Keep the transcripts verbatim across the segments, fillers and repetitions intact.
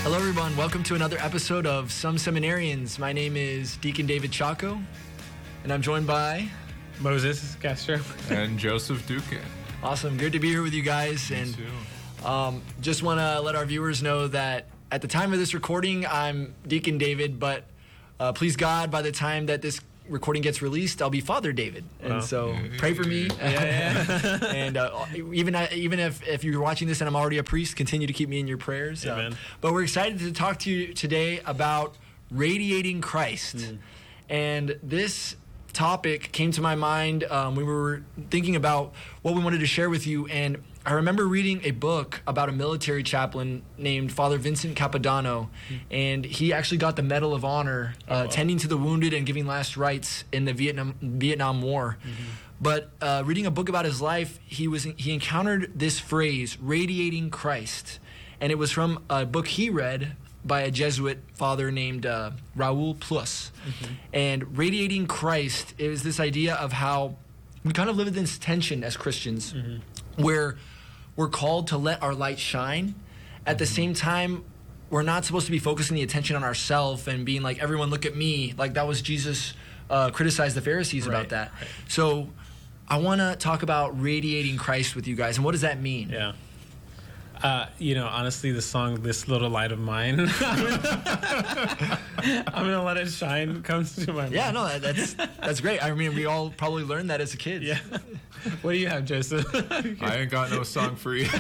Hello, everyone. Welcome to another episode of Some Seminarians. My name is Deacon David Chaco, and I'm joined by Moses Castro and Joseph Duque. Awesome. Good to be here with you guys. Me and too. Um, just want to let our viewers know that at the time of this recording, I'm Deacon David, but uh, please God, by the time that this recording gets released, I'll be Father David, and wow. so pray for me. Yeah, yeah. and uh, even even if, if you're watching this and I'm already a priest, continue to keep me in your prayers. Amen. Uh, but we're excited to talk to you today about radiating Christ, mm. and this topic came to my mind. Um, we were thinking about what we wanted to share with you, and I remember reading a book about a military chaplain named Father Vincent Capodanno, mm. and he actually got the Medal of Honor uh, oh, wow. tending to the wounded and giving last rites in the Vietnam Vietnam War. Mm-hmm. But uh, reading a book about his life, he was he encountered this phrase, radiating Christ, and it was from a book he read by a Jesuit father named uh, Raoul Plus. Mm-hmm. And radiating Christ is this idea of how we kind of live in this tension as Christians, mm-hmm. where we're called to let our light shine. At mm-hmm. the same time, we're not supposed to be focusing the attention on ourselves and being like, everyone look at me. Like that was Jesus uh, criticized the Pharisees right, about that. Right. So I want to talk about radiating Christ with you guys. And what does that mean? Yeah. Uh, you know, honestly, the song "This Little Light of Mine," I'm gonna let it shine comes to my mind. Yeah, no, that's that's great. I mean, we all probably learned that as a kid. Yeah. What do you have, Joseph? I ain't got no song for you.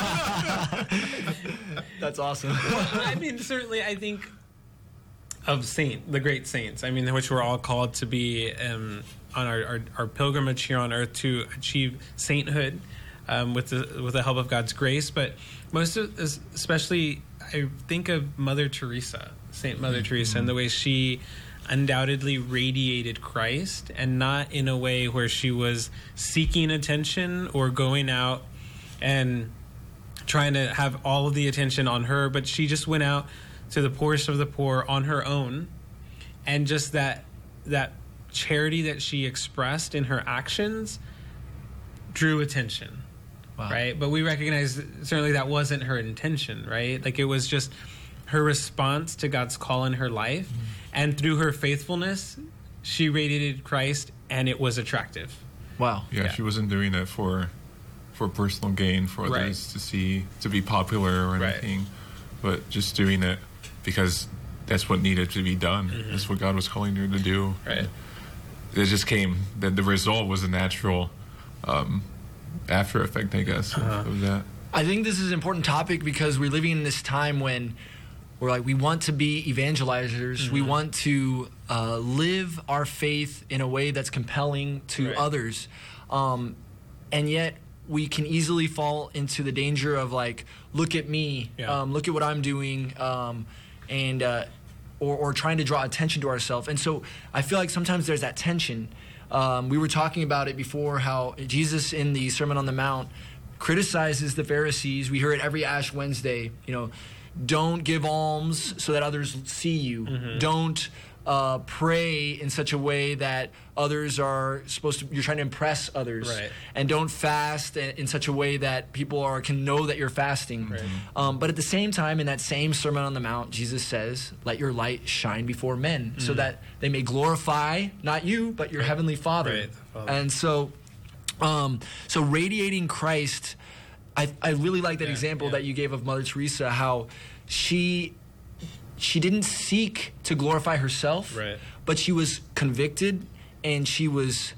That's awesome. Well, I mean, certainly, I think of saint, the great saints. I mean, which we're all called to be um, on our, our our pilgrimage here on earth to achieve sainthood. Um, with the with the help of God's grace, but most of, especially, I think of Mother Teresa, Saint Mother mm-hmm. Teresa, and the way she undoubtedly radiated Christ, and not in a way where she was seeking attention or going out and trying to have all of the attention on her, but she just went out to the poorest of the poor on her own, and just that that charity that she expressed in her actions drew attention. Wow. Right, but we recognize certainly that wasn't her intention, right? Like it was just her response to God's call in her life, mm-hmm. and through her faithfulness, she radiated Christ, and it was attractive. Wow. Yeah, yeah. she wasn't doing it for for personal gain, for others right. to see, to be popular or anything, right. but just doing it because that's what needed to be done. Mm-hmm. That's what God was calling her to do. Right. It just came that the result was a natural. Um, after effect, I guess, uh-huh. of that. I think this is an important topic because we're living in this time when we're like, we want to be evangelizers. Mm-hmm. We want to uh, live our faith in a way that's compelling to right. others. Um, and yet we can easily fall into the danger of like, look at me, yeah. um, look at what I'm doing, um, and uh, or, or trying to draw attention to ourselves. And so I feel like sometimes there's that tension. Um, we were talking about it before, how Jesus in the Sermon on the Mount criticizes the Pharisees. We hear it every Ash Wednesday. You know, don't give alms so that others see you. Mm-hmm. Don't uh, pray in such a way that others are supposed to. You're trying to impress others, right. and don't fast in such a way that people are can know that you're fasting. Right. Um, but at the same time, in that same Sermon on the Mount, Jesus says, "Let your light shine before men, mm. so that they may glorify not you, but your right. heavenly Father." Right. Father. And so, um, so radiating Christ. I I really like that yeah, example yeah. that you gave of Mother Teresa, how she. She didn't seek to glorify herself, right. but she was convicted and she was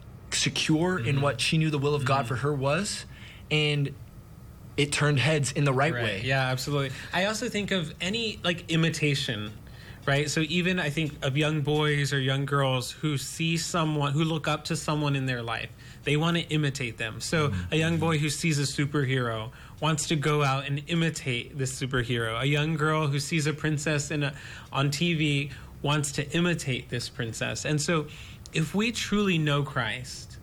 secure mm-hmm. in what she knew the will of mm-hmm. God for her was, and it turned heads in the right, right. way. Yeah, absolutely. I also think of any like imitation, right? So even I think of young boys or young girls who see someone, who look up to someone in their life. They want to imitate them. So mm-hmm. a young boy who sees a superhero wants to go out and imitate this superhero. A young girl who sees a princess in a, on T V wants to imitate this princess. And so if we truly know Christ,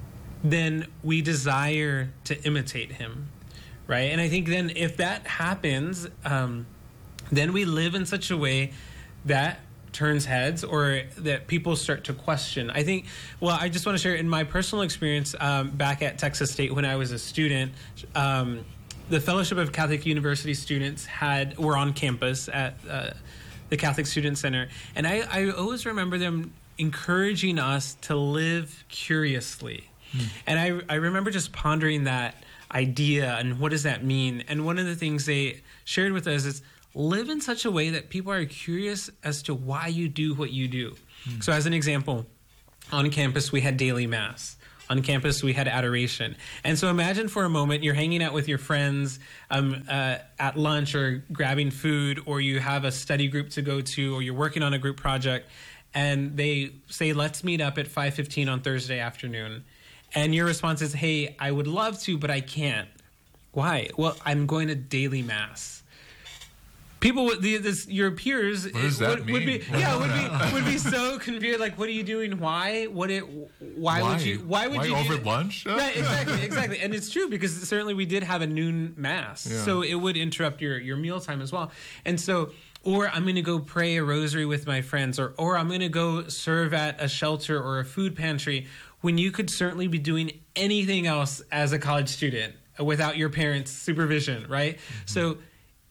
then we desire to imitate him, right? And I think then if that happens, um, then we live in such a way that turns heads, or that people start to question. I think, well, I just want to share in my personal experience um, back at Texas State when I was a student. Um, the Fellowship of Catholic University Students had were on campus at uh, the Catholic Student Center, and I, I always remember them encouraging us to live curiously. Hmm. And I, I remember just pondering that idea and what does that mean? And one of the things they shared with us is live in such a way that people are curious as to why you do what you do. Hmm. So as an example, on campus we had daily mass. On campus, we had adoration. And so imagine for a moment you're hanging out with your friends um, uh, at lunch or grabbing food, or you have a study group to go to, or you're working on a group project, and they say, let's meet up at five fifteen on Thursday afternoon. And your response is, hey, I would love to, but I can't. Why? Well, I'm going to daily mass. People, would, the, this, your peers, what does that would, mean? would be, yeah, would be would be so confused. Like, what are you doing? Why? What it? Why, why? would you? Why would why you over do lunch? Right, exactly, exactly. And it's true because certainly we did have a noon mass, yeah. So it would interrupt your your meal time as well. And so, or I'm going to go pray a rosary with my friends, or or I'm going to go serve at a shelter or a food pantry, when you could certainly be doing anything else as a college student without your parents' supervision, right? Mm-hmm. So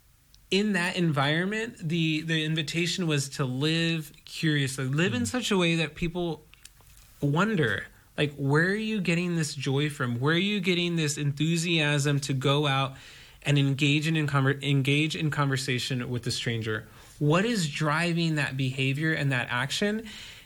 in that environment, the, the invitation was to live curiously, live mm-hmm. in such a way that people wonder, like, where are you getting this joy from? Where are you getting this enthusiasm to go out and engage in, in conver- engage in conversation with the stranger? What is driving that behavior and that action?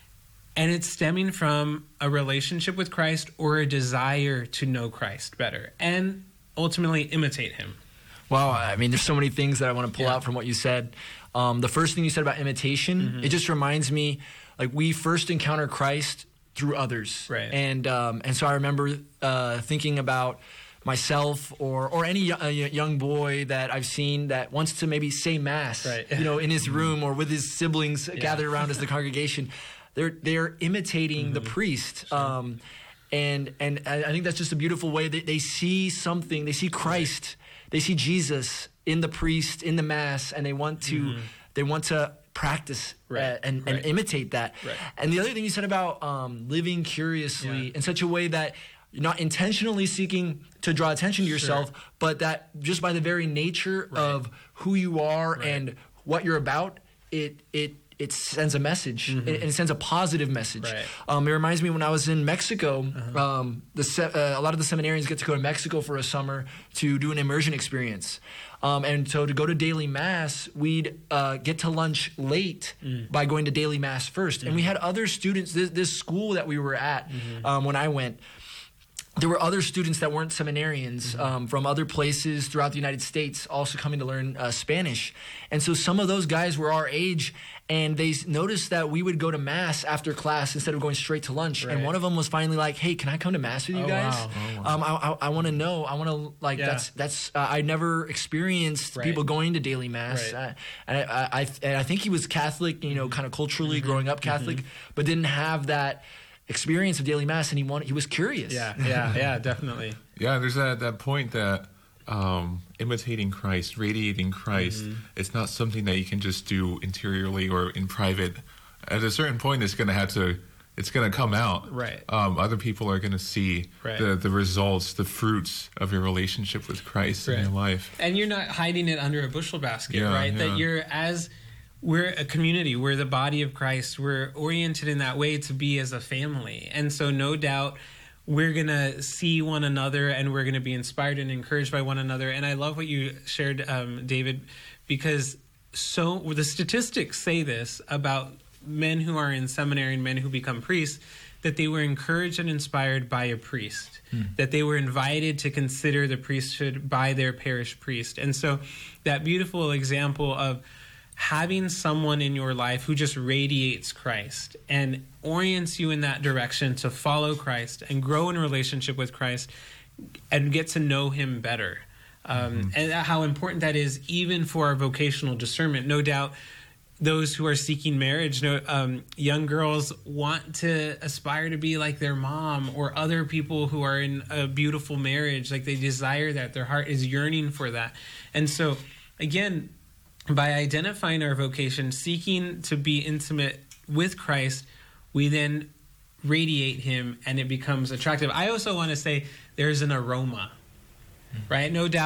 And it's stemming from a relationship with Christ or a desire to know Christ better and ultimately imitate him. Wow, I mean, there's so many things that I want to pull yeah. out from what you said. Um, the first thing you said about imitation, mm-hmm. it just reminds me, like, we first encounter Christ through others. Right. And um, and so I remember uh, thinking about myself or or any uh, young boy that I've seen that wants to maybe say mass, right. you know, in his room or with his siblings yeah. gathered around as the congregation. They're they're imitating mm-hmm. the priest. Sure. Um, and and I think that's just a beautiful way that they see something. They see Christ. Right. They see Jesus in the priest, in the mass, and they want to mm-hmm. they want to practice right. uh, and, right. and imitate that. Right. And the other thing you said about um, living curiously yeah. in such a way that you're not intentionally seeking to draw attention to yourself, sure. but that just by the very nature right. of who you are right. and what you're about, it it it sends a message, mm-hmm. and it sends a positive message. Right. Um, it reminds me when I was in Mexico, uh-huh. um, the se- uh, a lot of the seminarians get to go to Mexico for a summer to do an immersion experience. Um, and so to go to daily mass, we'd uh, get to lunch late mm. by going to daily mass first. Mm-hmm. And we had other students, this, this school that we were at mm-hmm. um, when I went, there were other students that weren't seminarians mm-hmm. um, from other places throughout the United States also coming to learn uh, Spanish. And so some of those guys were our age, and they noticed that we would go to mass after class instead of going straight to lunch. Right. And one of them was finally like, hey, can I come to mass with you oh, guys? Wow. Oh, wow. Um, I, I, I want to know. I want to, like, yeah. that's, that's uh, I never experienced right. people going to daily mass. Right. Uh, and I, I, and I think he was Catholic, you know, kind of culturally mm-hmm. growing up Catholic, mm-hmm. but didn't have that experience of daily mass, and he wanted, he was curious. Yeah, yeah, yeah, definitely. Yeah, there's that, that point that um, imitating Christ, radiating Christ, mm-hmm. it's not something that you can just do interiorly or in private. At a certain point, it's going to have to, it's going to come out. Right. Um, other people are going to see right. the, the results, the fruits of your relationship with Christ right. in your life. And you're not hiding it under a bushel basket, yeah, right? Yeah. That you're as... We're a community. We're the body of Christ. We're oriented in that way to be as a family. And so no doubt we're going to see one another and we're going to be inspired and encouraged by one another. And I love what you shared, um, David, because so the statistics say this about men who are in seminary and men who become priests, that they were encouraged and inspired by a priest, hmm. that they were invited to consider the priesthood by their parish priest. And so that beautiful example of having someone in your life who just radiates Christ and orients you in that direction to follow Christ and grow in a relationship with Christ and get to know him better. Um, mm-hmm. And how important that is even for our vocational discernment. No doubt those who are seeking marriage, no, um, young girls want to aspire to be like their mom, or other people who are in a beautiful marriage. Like they desire that. Their heart is yearning for that. And so, again, by identifying our vocation, seeking to be intimate with Christ, we then radiate him and it becomes attractive. I also want to say there's an aroma, right? No doubt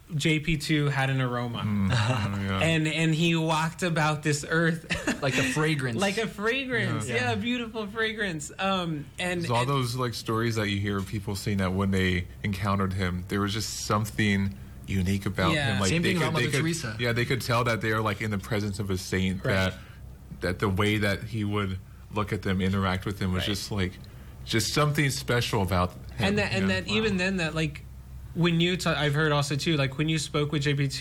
J P two had an aroma, Mm, oh, yeah. and and he walked about this earth Like a fragrance. like a fragrance, Yeah. yeah, Yeah. a beautiful fragrance. Um, and, There's all and- those like stories that you hear of people saying that when they encountered him, there was just something unique about Yeah. him. Like Same they thing could, about they Mother could, Teresa. Yeah, they could tell that they are like in the presence of a saint. Right. That that the way that he would look at them, interact with them, was Right. just like just something special about him. and that and Yeah. that even then that like when you ta- I've heard also too like when you spoke with J P two.